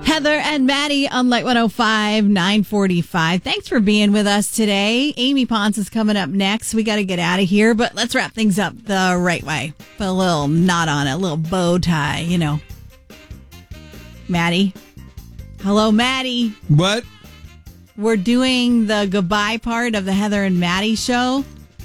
Heather and Maddie on Light 105, 945. Thanks for being with us today. Amy Ponce is coming up next. We got to get out of here, but let's wrap things up the right way. Put a little knot on it, a little bow tie, you know. Maddie. Hello, Maddie. What? We're doing the goodbye part of the Heather and Maddie show.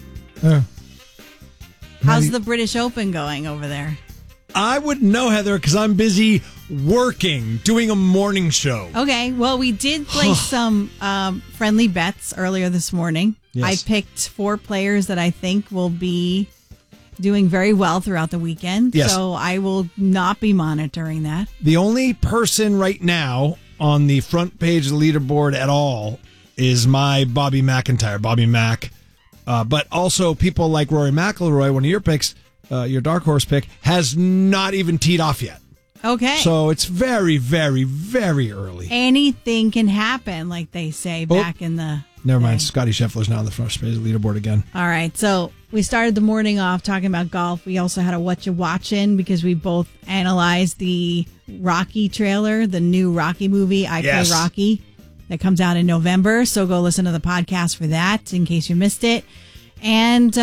How's the British Open going over there? I wouldn't know, Heather, because I'm busy working, doing a morning show. Okay, well, we did place some friendly bets earlier this morning. Yes. I picked 4 players that I think will be doing very well throughout the weekend. Yes. So I will not be monitoring that. The only person right now on the front page of the leaderboard at all is my Bobby McIntyre, Bobby Mac. But also people like Rory McIlroy, one of your picks, your dark horse pick, has not even teed off yet. Okay. So it's very, very, very early. Anything can happen, like they say back in the Never mind. day. Scotty Scheffler's now on the front page of the leaderboard again. All right. So we started the morning off talking about golf. We also had a What You Watchin' because we both analyzed the Rocky trailer, the new Rocky movie, I Play Rocky, that comes out in November. So go listen to the podcast for that in case you missed it. And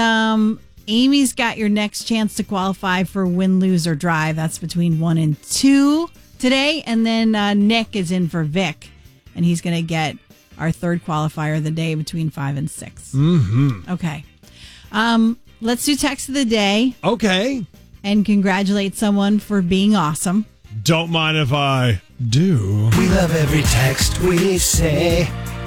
Amy's got your next chance to qualify for Win, Lose, or Drive. That's between 1 and 2 today. And then Nick is in for Vic, and he's going to get our third qualifier of the day between 5 and 6. Mm-hmm. Okay. Let's do text of the day. Okay. And congratulate someone for being awesome. Don't mind if I do. We love every text we say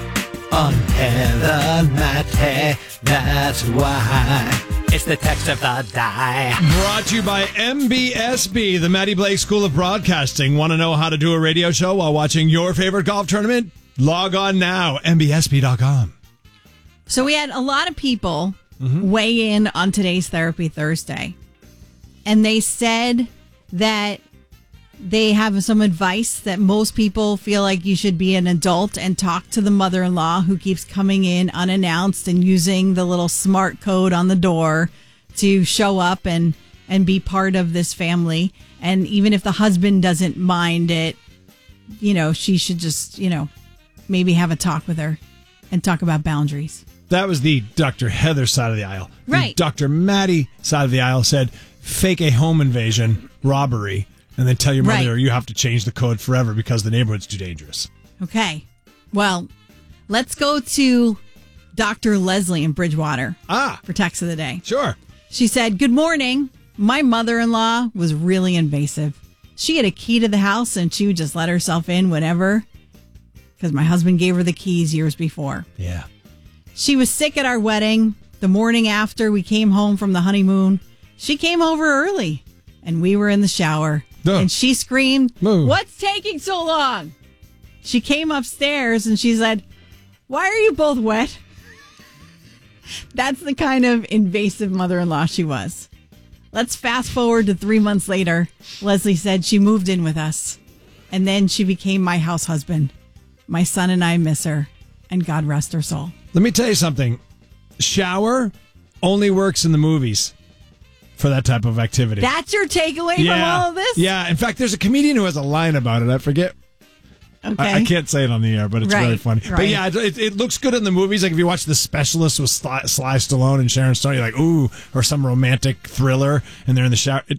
on Heather Matte. That's why it's the text of the day. Brought to you by MBSB, the Matty Blake School of Broadcasting. Want to know how to do a radio show while watching your favorite golf tournament? Log on now, mbsb.com. So we had a lot of people weigh in on today's Therapy Thursday. And they said that they have some advice that most people feel like you should be an adult and talk to the mother-in-law who keeps coming in unannounced and using the little smart code on the door to show up and be part of this family. And even if the husband doesn't mind it, you know, she should just, you know, maybe have a talk with her and talk about boundaries. That was the Dr. Heather side of the aisle. Right. The Dr. Maddie side of the aisle said, fake a home invasion, robbery, and then tell your mother you have to change the code forever because the neighborhood's too dangerous. Okay. Well, let's go to Dr. Leslie in Bridgewater for text of the day. Sure. She said, good morning. My mother-in-law was really invasive. She had a key to the house and she would just let herself in whenever because my husband gave her the keys years before. Yeah. She was sick at our wedding. The morning after we came home from the honeymoon, she came over early and we were in the shower. And she screamed, what's taking so long? She came upstairs and she said, why are you both wet? That's the kind of invasive mother-in-law she was. Let's fast forward to 3 months later. Leslie said she moved in with us. And then she became my house husband. My son and I miss her. And God rest her soul. Let me tell you something. Shower only works in the movies for that type of activity. That's your takeaway from all of this? Yeah. In fact, there's a comedian who has a line about it. I forget. Okay. I can't say it on the air, but it's really funny. Right. But yeah, it looks good in the movies. Like if you watch The Specialist with Sly Stallone and Sharon Stone, you're like, ooh, or some romantic thriller, and they're in the shower.